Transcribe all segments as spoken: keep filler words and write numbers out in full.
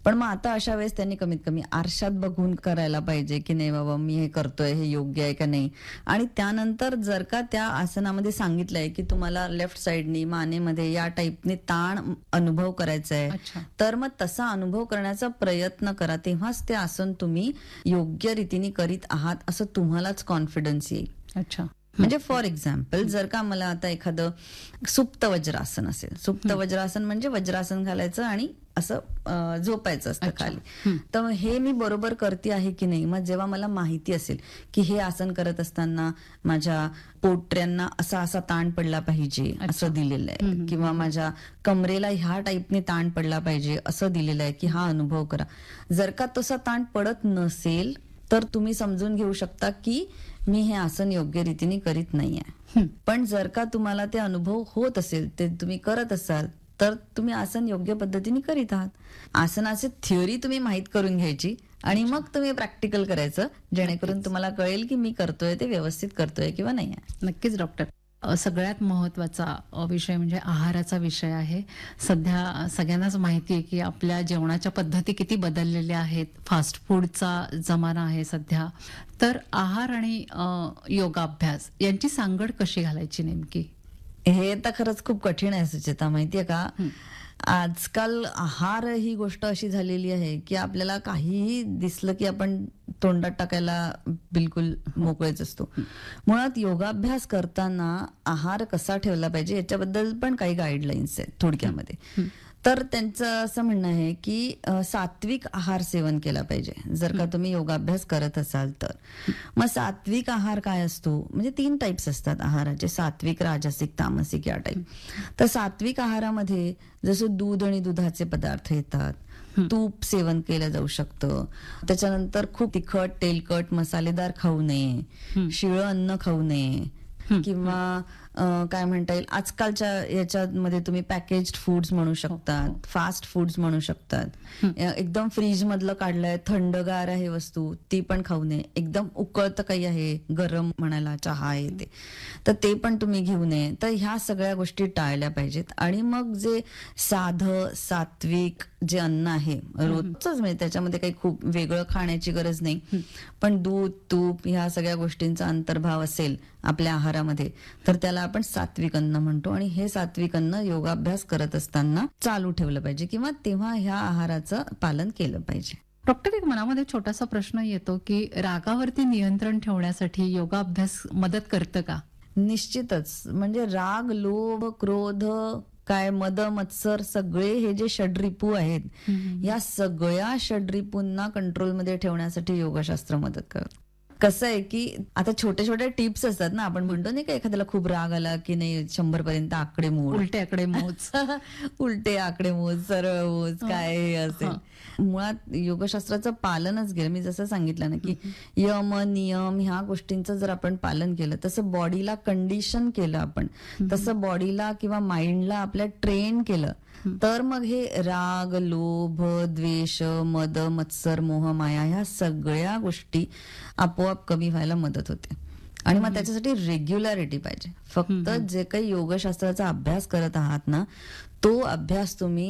पण मग आता अशा वेळेस त्यांनी कमीत कमी आरशात बघून करायला पाहिजे की नाही बाबा मी हे करतोय हे योग्य आहे का नाही. आणि त्यानंतर जर का त्या आसनामध्ये सांगितलंय की तुम्हाला लेफ्ट साइडनी मानेमध्ये या टाईपने ताण अनुभव करायचा आहे, अच्छा. तर मग तसा अनुभव करण्याचा प्रयत्न करा. तेव्हाच ते आसन तुम्ही योग्य रीतीने करीत आहात असं तुम्हालाच कॉन्फिडन्स येईल. अच्छा. म्हणजे फॉर एक्झाम्पल जर का मला आता एखादं सुप्त वज्रासन असेल, सुप्त वज्रासन म्हणजे वज्रासन घालायचं आणि असं अं, झोपायचं असतं अच्छा. खाली, तर हे मी बरोबर करते आहे की नाही. मग जेव्हा मला माहिती असेल की हे आसन करत असताना माझ्या पोटऱ्यांना असा असा ताण पडला पाहिजे असं दिलेलं आहे, किंवा माझ्या कमरेला ह्या टाईपने ताण पडला पाहिजे असं दिलेलं आहे की हा अनुभव करा. जर का तसा ताण पडत नसेल तर तुम्ही समजून घेऊ शकता की मी हे आसन योग्य रीतीने करीत नाहीये. पण जर का तुम्हाला ते अनुभव होत असेल, ते तुम्ही करत असाल, तर तुम्ही आसन योग्य पद्धतीने करीत आहात. आसनाची थिअरी तुम्ही माहित करून घ्यायची आणि मग तुम्ही प्रॅक्टिकल करायचं, जेणेकरून तुम्हाला कळेल की मी करतोय ते व्यवस्थित करतोय किंवा नाही. नक्कीच डॉक्टर. अ, सगळ्यात महत्वाचा अ, विषय म्हणजे आहाराचा विषय आहे. सध्या सगळ्यांनाच माहिती आहे की आपल्या जेवणाच्या पद्धती किती बदललेल्या आहेत. फास्ट फूडचा जमाना आहे सध्या. तर आहार आणि अ, योगाभ्यास यांची सांगड कशी घालायची नेमकी? हे तर खरंच खूप कठीण आहे सुचेता, माहितीये का. आजकाल आहार ही गोष्ट अशी झालेली आहे की आपल्याला काहीही दिसलं की आपण तोंडात टाकायला बिलकुल मोकळेच असतो. मुळात योगाभ्यास करताना आहार कसा ठेवला पाहिजे याच्याबद्दल पण काही गाईडलाईन्स आहेत थोडक्यामध्ये. तर त्यांचं असं म्हणणं आहे की अ, सात्विक आहार सेवन केला पाहिजे जर का तुम्ही योगाभ्यास करत असाल तर. मग सात्विक आहार काय असतो, म्हणजे तीन टाइप्स असतात आहाराचे, सात्विक, राजसिक, तामसिक या टाइप. तर सात्विक आहारामध्ये जसं दूध आणि दुधाचे पदार्थ येतात, तूप सेवन केलं जाऊ शकतं. त्याच्यानंतर खूप तिखट, तेलकट, मसालेदार खाऊ नये, शिळं अन्न खाऊ नये, किंवा अं, काय म्हणता येईल आजकालच्या याच्यामध्ये तुम्ही पॅकेज्ड फूड्स म्हणू शकतात, फास्ट फूड्स म्हणू शकतात. अं, एकदम फ्रीज मधलं काढलंय, थंडगार आहे वस्तू, ती पण खाऊ नये. एकदम उकळतं काही आहे, गरम म्हणायला चहा आहे ते, तर ते पण तुम्ही घेऊ नये. तर ह्या सगळ्या गोष्टी टाळल्या पाहिजेत. आणि मग जे साधं सात्विक जे अन्न आहे रोजच, म्हणजे त्याच्यामध्ये काही खूप वेगळं खाण्याची गरज नाही, पण दूध, तूप ह्या सगळ्या गोष्टींचा अंतर्भाव असेल आपल्या आहारामध्ये, तर त्याला आपण सात्विक अन्न म्हणतो. आणि हे सात्विक अन्न योगाभ्यास करत असताना चालू ठेवलं पाहिजे किंवा तेव्हा ह्या आहाराचं पालन केलं पाहिजे. डॉक्टर, एक मनामध्ये छोटासा प्रश्न येतो की रागावरती नियंत्रण ठेवण्यासाठी योगाभ्यास मदत करतं का? निश्चितच. म्हणजे राग, लोभ, क्रोध, काय मद, मत्सर, सगळे हे जे षड्रिपू आहेत, या सगळ्या षड्रिपूंना कंट्रोलमध्ये ठेवण्यासाठी योगशास्त्र मदत करतं. कसं आहे की आता छोटे छोटे टिप्स असतात ना, आपण म्हणतो नाही का एखाद्याला खूप राग आला की नाही शंभर पर्यंत आकडे मोज, उलटे आकडे मोज, उलटे आकडे मोज, सरळ मोज, काय असेल. मुळात योगशास्त्राचं पालनच केलं. मी जसं सांगितलं ना की यम, नियम ह्या गोष्टींचं जर आपण पालन केलं, तसं बॉडीला कंडिशन केलं आपण, तसं बॉडीला किंवा माइंडला आपल्या ट्रेन केलं, तर मग हे राग, लोभ, द्वेष, मद, मत्सर, मोह, माया ह्या सगळ्या गोष्टी आपोआप कमी व्हायला मदत होते. आणि मग त्याच्यासाठी रेग्युलॅरिटी पाहिजे. फक्त जे काही योगशास्त्राचा अभ्यास करत आहात ना, तो अभ्यास तुम्ही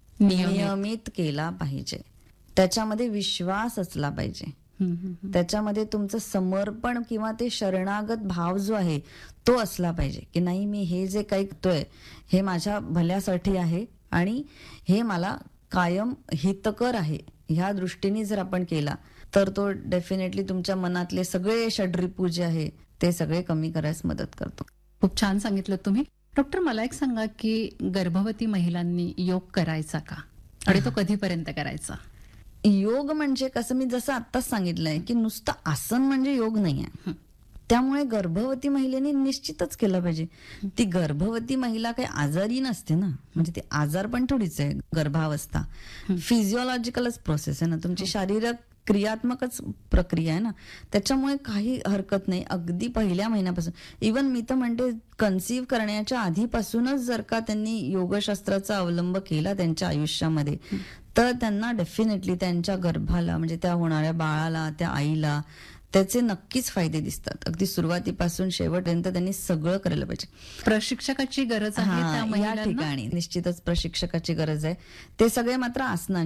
नियमित केला पाहिजे. त्याच्यामध्ये विश्वास असला पाहिजे, त्याच्यामध्ये तुमचं समर्पण किंवा ते शरणागत भाव जो आहे तो असला पाहिजे की नाही मी हे जे काही करतोय हे माझ्या भल्यासाठी आहे आणि हे मला कायम हितकर आहे. ह्या दृष्टीने जर आपण केला तर तो डेफिनेटली तुमच्या मनातले सगळे षड्रिपू जे आहे ते सगळे कमी करायला मदत करतो. खूप छान सांगितलं तुम्ही. डॉक्टर, मला एक सांगा की गर्भवती महिलांनी योग करायचा का आणि तो कधीपर्यंत करायचा? योग म्हणजे कसं, मी जसं आत्ताच सांगितलंय की नुसतं आसन म्हणजे योग नाहीये. त्यामुळे गर्भवती महिलेने निश्चितच केलं पाहिजे. ती गर्भवती महिला काही आजारी नसते ना, म्हणजे ती आजार पण थोडीच आहे. गर्भावस्था फिजिओलॉजिकलच प्रोसेस आहे ना, तुमची शारीरिक क्रियात्मकच प्रक्रिया आहे ना, त्याच्यामुळे काही हरकत नाही. अगदी पहिल्या महिन्यापासून, इवन मी तर म्हणते कन्सीव्ह करण्याच्या आधीपासूनच जर का त्यांनी योगशास्त्राचा अवलंब केला त्यांच्या आयुष्यामध्ये, तर त्यांना डेफिनेटली त्यांच्या गर्भाला, म्हणजे त्या होणाऱ्या बाळाला, त्या आईला त्याचे नक्कीच फायदे दिसतात. अगदी सुरुवातीपासून शेवटपर्यंत त्यांनी सगळं करायला पाहिजे. प्रशिक्षकाची गरज आहे त्या या महिलांना? ठिकाणी निश्चितच प्रशिक्षकाची गरज आहे. ते सगळे मात्र आसनांचे